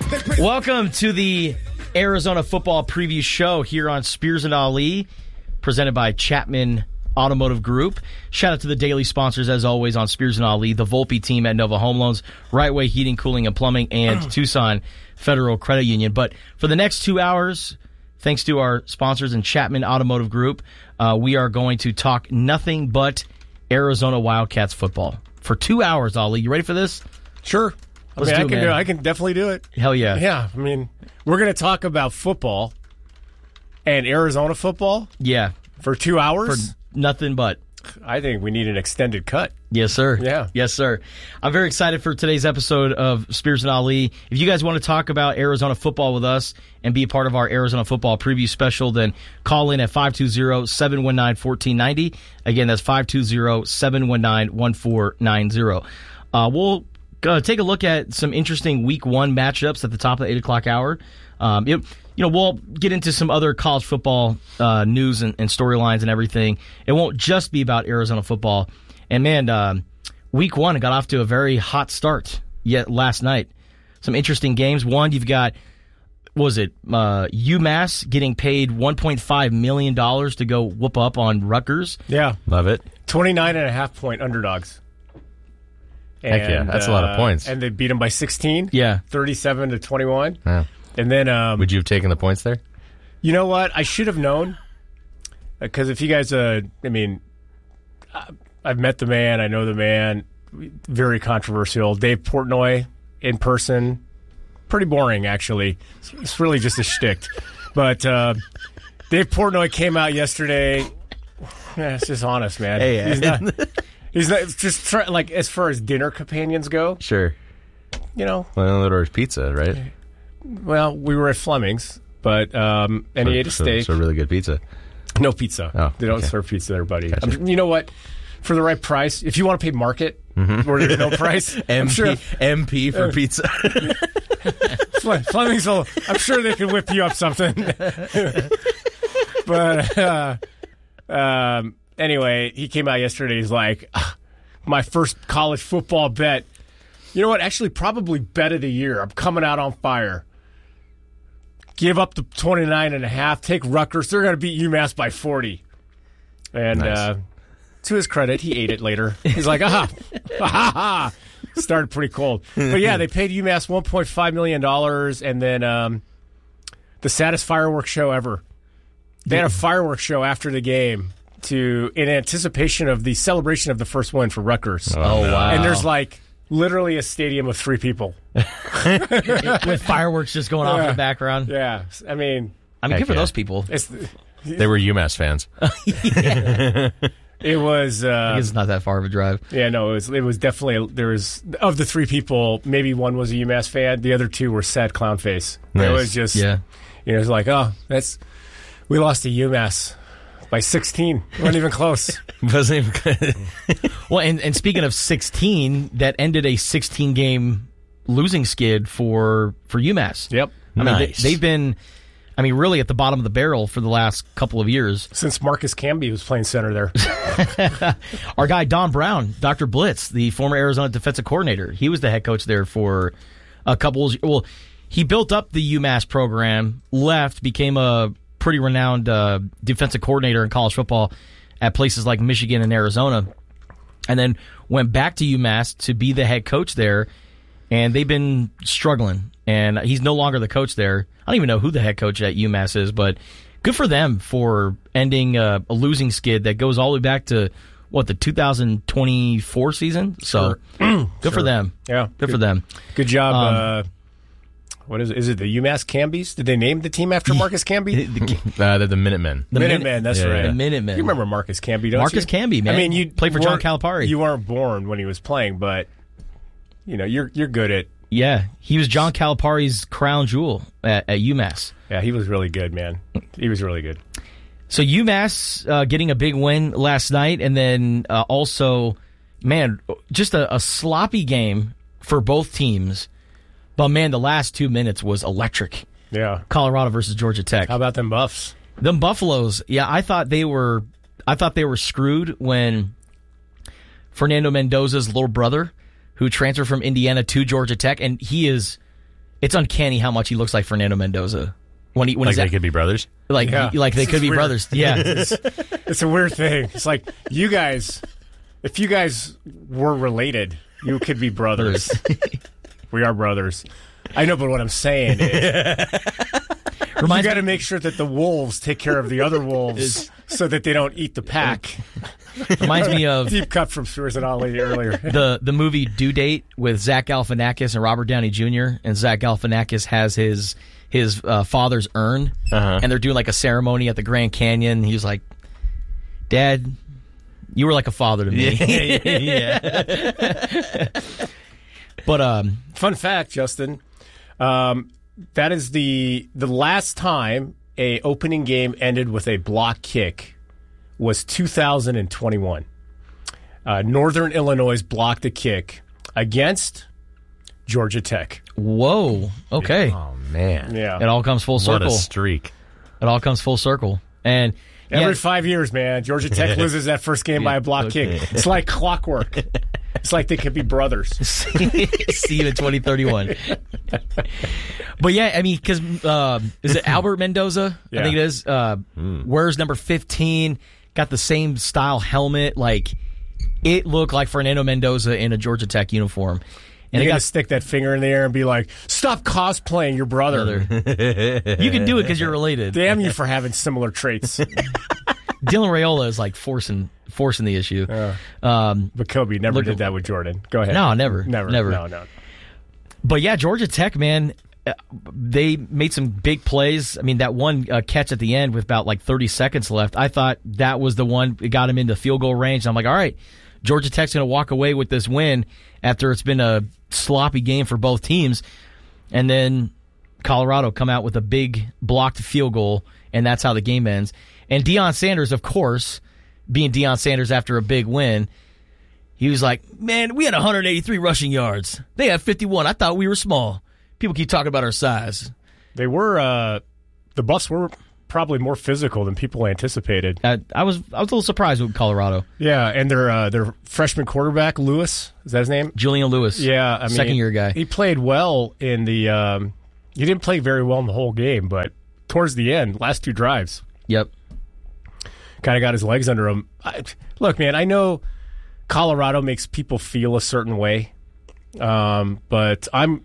Welcome to the Arizona Football Preview Show here on Spears and Ali, presented by Chapman Automotive Group. Shout out to the daily sponsors, as always, on Spears and Ali, the Volpe team at Nova Home Loans, Right Way Heating, Cooling, and Plumbing, and Tucson Federal Credit Union. But for the next 2 hours, thanks to our sponsors in Chapman Automotive Group, we are going to talk nothing but Arizona Wildcats football. For 2 hours, Ali. You ready for this? Sure. I can definitely do it. Hell yeah. Yeah, I mean, we're going to talk about football and Arizona football. Yeah. For 2 hours? For nothing but. I think we need an extended cut. Yes, sir. Yeah. Yes, sir. I'm very excited for today's episode of Spears and Ali. If you guys want to talk about Arizona football with us and be a part of our Arizona football preview special, then call in at 520-719-1490. Again, that's 520-719-1490. We'll take a look at some interesting Week 1 matchups at the top of the 8 o'clock hour. We'll get into some other college football news and storylines and everything. It won't just be about Arizona football. And, man, Week 1 got off to a very hot start yet last night. Some interesting games. One, you've got, UMass getting paid $1.5 million to go whoop up on Rutgers. Yeah. Love it. 29.5-point underdogs. Heck yeah, that's a lot of points. And they beat them by 16. Yeah. 37-21. Yeah. And then... would you have taken the points there? You know what? I should have known. Because if you guys... I've met the man. I know the man. Very controversial. Dave Portnoy in person. Pretty boring, actually. It's really just a shtick. But Dave Portnoy came out yesterday. It's just honest, man. Hey, He's not just like as far as dinner companions go. Sure. You know. Well, order pizza, right? Well, we were at Fleming's, but and he ate a steak. So really good pizza. No pizza. Oh, they don't serve pizza there, buddy. Gotcha. You know what? For the right price, if you want to pay market, where there's no price, MP for pizza. Fleming's will. I'm sure they can whip you up something. But anyway, he came out yesterday. He's like, my first college football bet. You know what? Actually, probably bet of the year. I'm coming out on fire. Give up the 29.5. Take Rutgers. They're going to beat UMass by 40. And nice. To his credit, he ate it later. He's like, Started pretty cold. But yeah, they paid UMass $1.5 million, and then the saddest fireworks show ever. They had a fireworks show after the game in anticipation of the celebration of the first win for Rutgers. Oh, wow. And there's like literally a stadium of 3 people. With fireworks just going off in the background. Yeah. I mean, good for those people. They were UMass fans. It was. I guess it's not that far of a drive. Yeah, no, it was definitely. There was, of the 3 people, maybe one was a UMass fan. The other 2 were sad clown face. Nice. It was just, it's like, we lost to UMass by 16. We weren't even close. Wasn't even good. Well, and speaking of 16, that ended a 16-game losing skid for UMass. Yep. I mean, Nice. they've been, really at the bottom of the barrel for the last couple of years. Since Marcus Camby was playing center there. Our guy, Don Brown, Dr. Blitz, the former Arizona defensive coordinator, he was the head coach there for a couple of years. Well, he built up the UMass program, left, became a pretty renowned defensive coordinator in college football at places like Michigan and Arizona, and then went back to UMass to be the head coach there, and they've been struggling, and he's no longer the coach there. I don't even know who the head coach at UMass is, but good for them for ending a losing skid that goes all the way back to, the 2024 season? So, good for them. Yeah. Good for them. Good job. What is it? Is it the UMass Cambies? Did they name the team after Marcus Camby? They're the Minutemen. Minutemen, that's right. The Minutemen. You remember Marcus Camby, don't Marcus you? Camby, man. I mean, you played for John Calipari. You weren't born when he was playing, but you're good at. Yeah, he was John Calipari's crown jewel at UMass. Yeah, he was really good, man. He was really good. So UMass getting a big win last night, and then also, man, just a sloppy game for both teams. But, man, the last 2 minutes was electric. Yeah. Colorado versus Georgia Tech. How about them Buffs? Them Buffaloes, yeah, I thought they were screwed when Fernando Mendoza's little brother, who transferred from Indiana to Georgia Tech, and he is It's uncanny how much he looks like Fernando Mendoza when Like he's they could be brothers? like Yeah. like they This could is be weird. brothers. Yeah. It's a weird thing. It's like you guys, if you guys were related, you could be brothers. We are brothers. I know, but what I'm saying is, you Reminds got to me, make sure that the wolves take care of the other wolves so that they don't eat the pack. reminds me of Deep cut from Suarez and Ali earlier. the movie Due Date with Zach Galifianakis and Robert Downey Jr. And Zach Galifianakis has his father's urn, and they're doing like a ceremony at the Grand Canyon. He was like, "Dad, you were like a father to me." But Fun fact, Justin. That is the last time a opening game ended with a block kick was 2021. Northern Illinois blocked a kick against Georgia Tech. whoa, okay, Oh, man. Yeah. it all comes full What circle. a streak. It all comes full circle, and Every 5 years, man, Georgia Tech loses that first game by a block kick. It's like clockwork. It's like they could be brothers. see you in 2031. But yeah, I mean, because is it Albert Mendoza? Yeah. I think it is. Wears number 15, got the same style helmet. Like, it looked like Fernando Mendoza in a Georgia Tech uniform. And And it you got got to stick that finger in the air and be like, stop cosplaying your brother. you can do it because you're related. Damn you for having similar traits. Dylan Raiola is like forcing the issue. But Kobe never Look did at- that with Jordan. Go ahead. No, never. Never. No. But yeah, Georgia Tech, man, they made some big plays. I mean, that one catch at the end with about like 30 seconds left, I thought that was the one that got him into field goal range. I'm like, all right, Georgia Tech's going to walk away with this win after it's been a sloppy game for both teams. And then Colorado come out with a big blocked field goal, and that's how the game ends. And Deion Sanders, of course, being Deion Sanders after a big win, he was like, man, we had 183 rushing yards. They had 51. I thought we were small. People keep talking about our size. They were, the Buffs were probably more physical than people anticipated. I was a little surprised with Colorado. Yeah, and their freshman quarterback, Lewis, is that his name? Julian Lewis. Yeah, I mean, second-year guy. He played well in the. He didn't play very well in the whole game, but towards the end, last two drives, Yep. kind of got his legs under him. Look, man, I know Colorado makes people feel a certain way, but I'm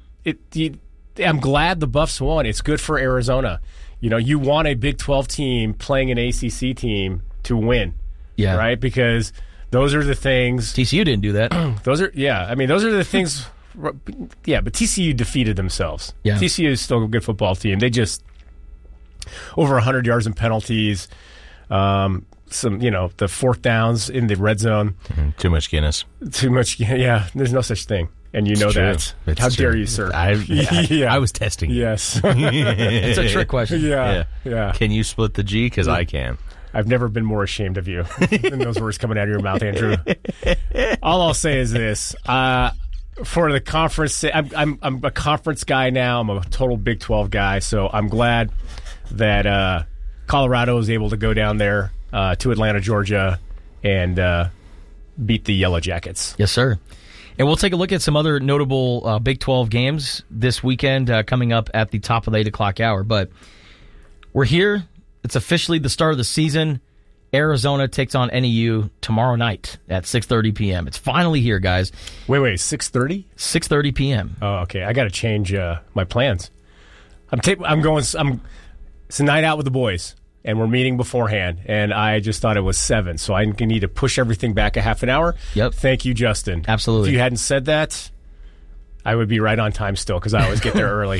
glad the Buffs won. It's good for Arizona. You know, you want a Big 12 team playing an ACC team to win, Yeah. right? Because those are the things. TCU didn't do that. Those are those are the things. Yeah, but TCU defeated themselves. Yeah. TCU is still a good football team. They just over 100 yards in penalties. Some, the fourth downs in the red zone. Too much Guinness. Too much. Yeah, there's no such thing, and you know It's true. that. It's How true. dare you, sir? I was testing you. Yes. It's a trick question. Yeah. Can you split the G? Because I can. I've never been more ashamed of you than those words coming out of your mouth, Andrew. All I'll say is this: for the conference, I'm a conference guy now. I'm a total Big 12 guy, so I'm glad that Colorado is able to go down there to Atlanta, Georgia, and beat the Yellow Jackets. Yes, sir. And we'll take a look at some other notable Big 12 games this weekend coming up at the top of the 8 o'clock hour. But we're here. It's officially the start of the season. Arizona takes on NEU tomorrow night at 6:30 p.m. It's finally here, guys. Wait, 6:30? 6:30 p.m. Oh, okay. I got to change my plans. It's a night out with the boys, and we're meeting beforehand, and I just thought it was 7, so I need to push everything back a half an hour. Yep. Thank you, Justin. Absolutely. If you hadn't said that, I would be right on time still, because I always get there early.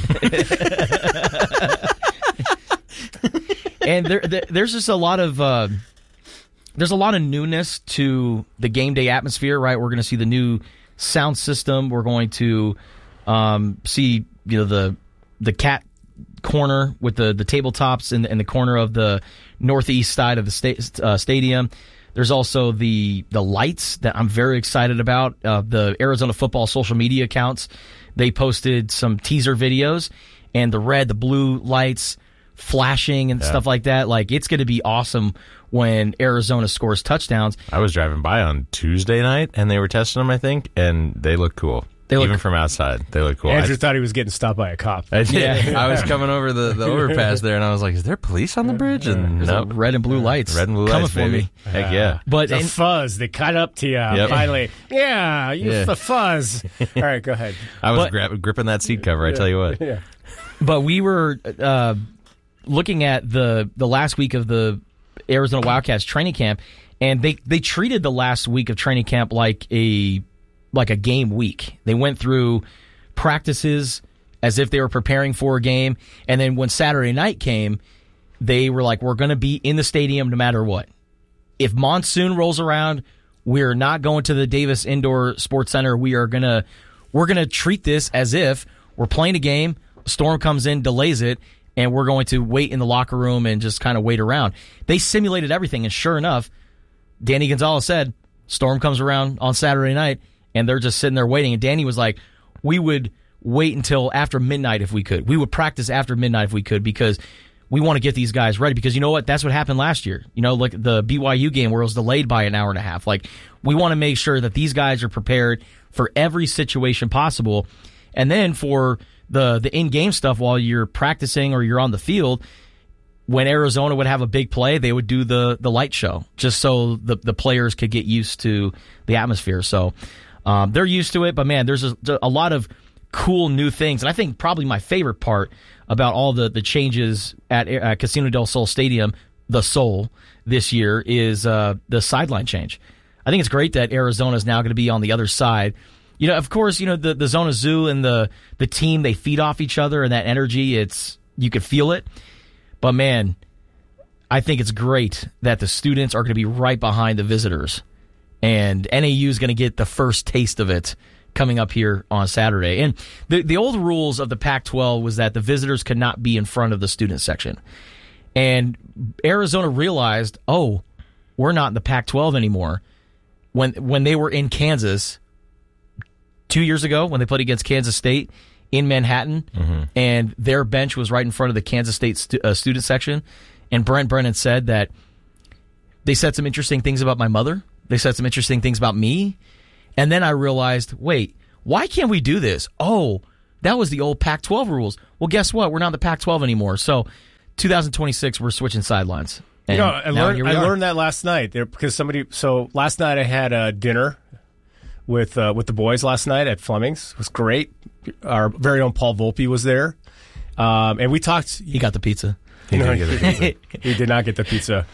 And there's just a lot of newness to the game day atmosphere, right? We're going to see the new sound system. We're going to see the cat corner with the tabletops in the corner of the northeast side of the stadium. There's also the lights that I'm very excited about. The Arizona football social media accounts, they posted some teaser videos, and the red, the blue lights flashing and stuff like that. Like, it's going to be awesome when Arizona scores touchdowns. I was driving by on Tuesday night, and they were testing them, I think, and they look cool. Even from outside, they look cool. Andrew thought he was getting stopped by a cop. I was coming over the overpass there, and I was like, "Is there police on the bridge?" And no, red and blue lights, coming for me. Heck yeah! But the fuzz, they cut up to you. Yep. Finally, the fuzz. All right, go ahead. I was gripping that seat cover. I tell you what. Yeah. But we were looking at the last week of the Arizona Wildcats training camp, and they treated the last week of training camp like a game week. They went through practices as if they were preparing for a game, and then when Saturday night came, they were like, we're going to be in the stadium no matter what. If monsoon rolls around, we're not going to the Davis Indoor Sports Center. We're going to treat this as if we're playing a game, a storm comes in, delays it, and we're going to wait in the locker room and just kind of wait around. They simulated everything, and sure enough, Danny Gonzalez said, storm comes around on Saturday night, and they're just sitting there waiting. And Danny was like, we would wait until after midnight if we could. We would practice after midnight if we could because we want to get these guys ready. Because you know what? That's what happened last year. You know, like the BYU game where it was delayed by an hour and a half. Like, we want to make sure that these guys are prepared for every situation possible. And then for the in-game stuff while you're practicing or you're on the field, when Arizona would have a big play, they would do the light show just so the players could get used to the atmosphere. So they're used to it, but man, there's a lot of cool new things. And I think probably my favorite part about all the changes at Casino del Sol Stadium, the Sol, this year is the sideline change. I think it's great that Arizona is now going to be on the other side. You know, of course, you know, the Zona Zoo and the team, they feed off each other, and that energy, you could feel it. But man, I think it's great that the students are going to be right behind the visitors. And NAU is going to get the first taste of it coming up here on Saturday. And the old rules of the Pac-12 was that the visitors could not be in front of the student section. And Arizona realized, we're not in the Pac-12 anymore. When they were in Kansas 2 years ago, when they played against Kansas State in Manhattan, and their bench was right in front of the Kansas State student section, and Brent Brennan said that they said some interesting things about my mother. They said some interesting things about me. And then I realized, wait, why can't we do this? Oh, that was the old Pac-12 rules. Well, guess what? We're not in the Pac-12 anymore. So 2026, we're switching sidelines. And I learned that last night because so last night I had dinner with the boys last night at Fleming's. It was great. Our very own Paul Volpe was there. And we talked. He got the pizza. He didn't get the pizza. He did not get the pizza.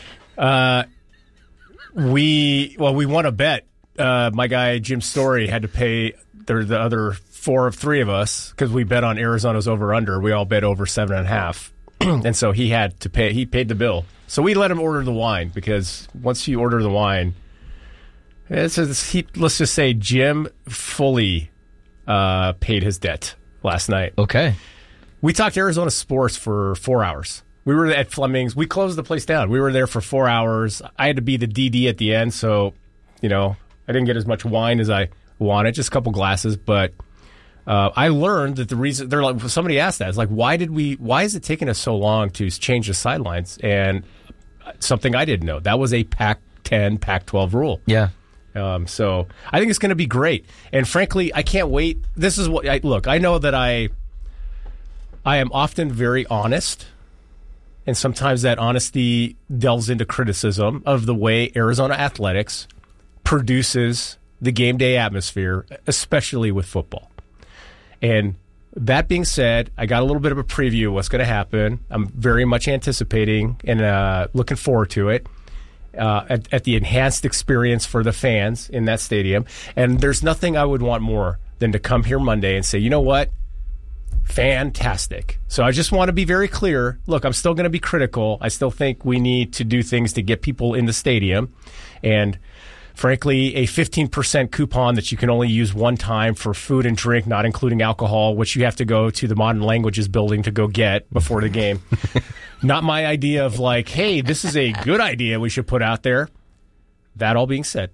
We won a bet. My guy Jim Story had to pay the other three of us because we bet on Arizona's over/under. We all bet over 7.5, and so he had to pay. He paid the bill, so we let him order the wine because once you order the wine, let's just say Jim fully paid his debt last night. Okay, we talked Arizona sports for 4 hours. We were at Fleming's. We closed the place down. We were there for 4 hours. I had to be the DD at the end, so I didn't get as much wine as I wanted, just a couple glasses. But I learned that the reason somebody asked that, it's like, why is it taking us so long to change the sidelines? And something I didn't know, that was a Pac-10, Pac-12 rule. Yeah. So I think it's going to be great. And frankly, I can't wait. This is what I know that I am often very honest. And sometimes that honesty delves into criticism of the way Arizona athletics produces the game day atmosphere, especially with football. And that being said, I got a little bit of a preview of what's going to happen. I'm very much anticipating and looking forward to it at the enhanced experience for the fans in that stadium. And there's nothing I would want more than to come here Monday and say, you know what? Fantastic. So I just want to be very clear. Look, I'm still going to be critical. I still think we need to do things to get people in the stadium. And frankly, a 15% coupon that you can only use one time for food and drink, not including alcohol, which you have to go to the Modern Languages building to go get before the game. Not my idea of like, hey, this is a good idea we should put out there. That all being said,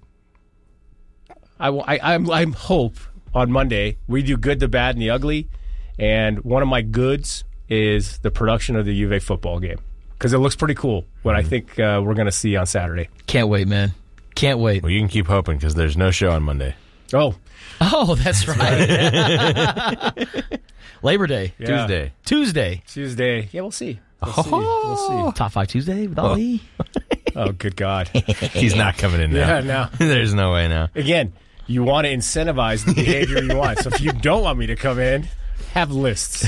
I'm hope on Monday we do good, the bad, and the ugly. And one of my goods is the production of the U of A football game because it looks pretty cool, what I think we're going to see on Saturday. Can't wait, man. Can't wait. Well, you can keep hoping because there's no show on Monday. Oh, that's right. Labor Day. yeah. Tuesday. Tuesday. Yeah, we'll see. We'll see. Top 5 Tuesday with Ali. Oh, good God. He's not coming in now. Yeah, no. There's no way now. Again, you want to incentivize the behavior you want. So if you don't want me to come in, have lists.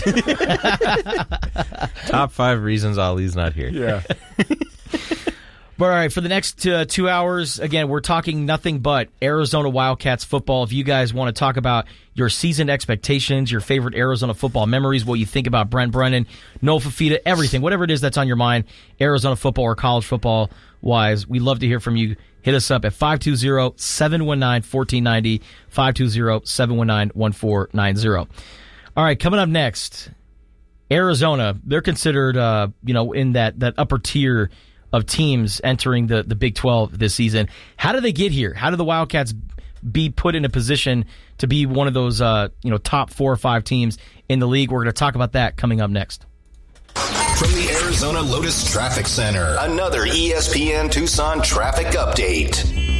Top 5 reasons Ali's not here. Yeah. But all right, for the next 2 hours, again, we're talking nothing but Arizona Wildcats football. If you guys want to talk about your season expectations, your favorite Arizona football memories, what you think about Brent Brennan, Noah Fifita, everything, whatever it is that's on your mind, Arizona football or college football wise, we'd love to hear from you. Hit us up at 520-719-1490, 520-719-1490. All right, coming up next, Arizona, they're considered, in that upper tier of teams entering the Big 12 this season. How do they get here? How do the Wildcats be put in a position to be one of those top 4 or 5 teams in the league? We're going to talk about that coming up next. From the Arizona Lotus Traffic Center, another ESPN Tucson traffic update.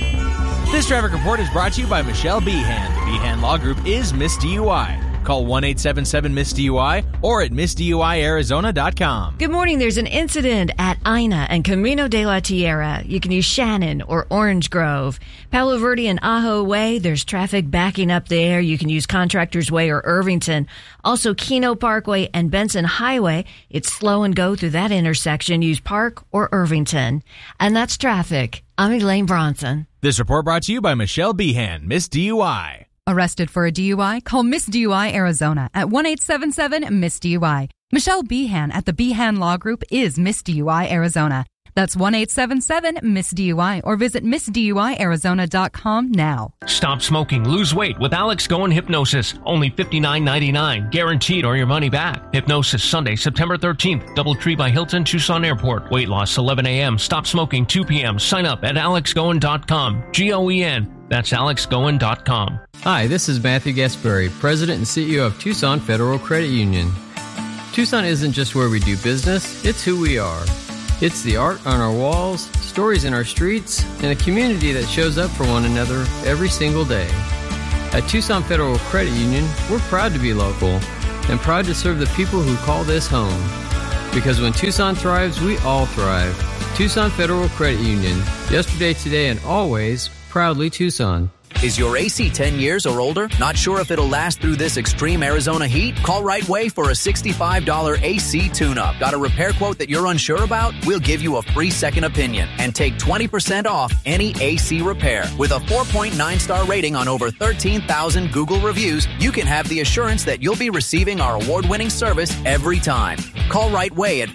This traffic report is brought to you by Michelle Behan. The Behan Law Group is Miss DUI. Call 1-877-MISS-DUI or at MissDUIArizona.com. Good morning. There's an incident at Ina and Camino de la Tierra. You can use Shannon or Orange Grove. Palo Verde and Ajo Way, there's traffic backing up there. You can use Contractors Way or Irvington. Also, Keno Parkway and Benson Highway. It's slow and go through that intersection. Use Park or Irvington. And that's traffic. I'm Elaine Bronson. This report brought to you by Michelle Behan, Miss DUI. Arrested for a DUI? Call Miss DUI Arizona at 1-877-MISS-DUI. Michelle Behan at the Behan Law Group is Miss DUI Arizona. That's 1-877-MISS-DUI or visit MissDUIArizona.com now. Stop smoking, lose weight with Alex Goen Hypnosis. Only $59.99. Guaranteed or your money back. Hypnosis Sunday, September 13th. Doubletree by Hilton, Tucson Airport. Weight loss 11 a.m. Stop smoking 2 p.m. Sign up at alexgoen.com. G-O-E-N. That's alexgoen.com. Hi, this is Matthew Gasparri, President and CEO of Tucson Federal Credit Union. Tucson isn't just where we do business, it's who we are. It's the art on our walls, stories in our streets, and a community that shows up for one another every single day. At Tucson Federal Credit Union, we're proud to be local and proud to serve the people who call this home. Because when Tucson thrives, we all thrive. Tucson Federal Credit Union. Yesterday, today, and always, proudly Tucson. Is your AC 10 years or older? Not sure if it'll last through this extreme Arizona heat? Call Right Way for a $65 AC tune-up. Got a repair quote that you're unsure about? We'll give you a free second opinion and take 20% off any AC repair. With a 4.9-star rating on over 13,000 Google reviews, you can have the assurance that you'll be receiving our award-winning service every time. Call Right Way at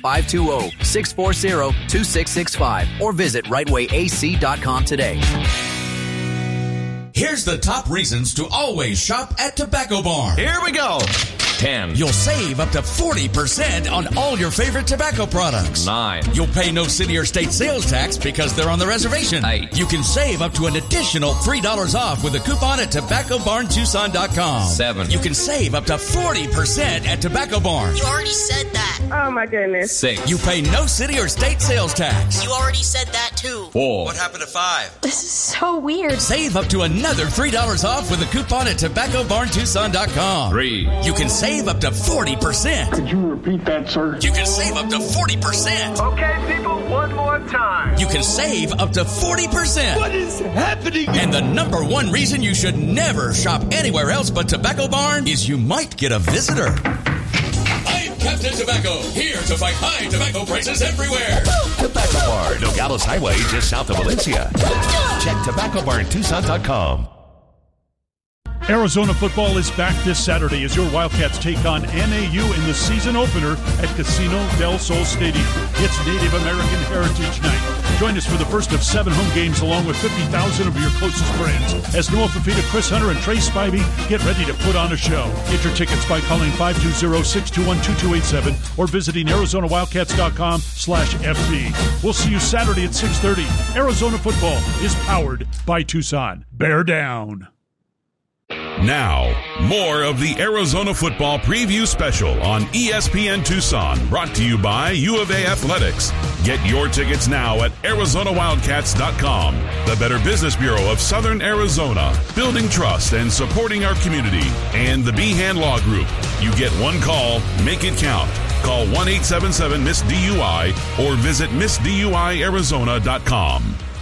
520-640-2665 or visit rightwayac.com today. Here's the top reasons to always shop at Tobacco Barn. Here we go. 10. You'll save up to 40% on all your favorite tobacco products. 9. You'll pay no city or state sales tax because they're on the reservation. 8. You can save up to an additional $3 off with a coupon at TobaccoBarnTucson.com. 7. You can save up to 40% at Tobacco Barn. You already said that. Oh, my goodness. 6. You pay no city or state sales tax. You already said that, too. 4. What happened to 5? This is so weird. Save up to another $3 off with a coupon at TobaccoBarnTucson.com. 3. You can save up to 40%. Could you repeat that, sir? You can save up to 40%. Okay, people, one more time. You can save up to 40%. What is happening? And the number one reason you should never shop anywhere else but Tobacco Barn is you might get a visitor. I'm Captain Tobacco, here to fight high tobacco prices everywhere. Tobacco Barn, Nogales Highway, just south of Valencia. Check TobaccoBarnTucson.com. Arizona football is back this Saturday as your Wildcats take on NAU in the season opener at Casino del Sol Stadium. It's Native American Heritage Night. Join us for the first of 7 home games along with 50,000 of your closest friends. As Noah Fifita, Chris Hunter, and Trey Spivey get ready to put on a show. Get your tickets by calling 520-621-2287 or visiting ArizonaWildcats.com/FB. We'll see you Saturday at 6:30. Arizona football is powered by Tucson. Bear down. Now, more of the Arizona Football Preview Special on ESPN Tucson, brought to you by U of A Athletics. Get your tickets now at ArizonaWildcats.com, the Better Business Bureau of Southern Arizona, building trust and supporting our community, and the Behan Law Group. You get one call, make it count. Call 1-877-MISS-DUI or visit MissDUIArizona.com.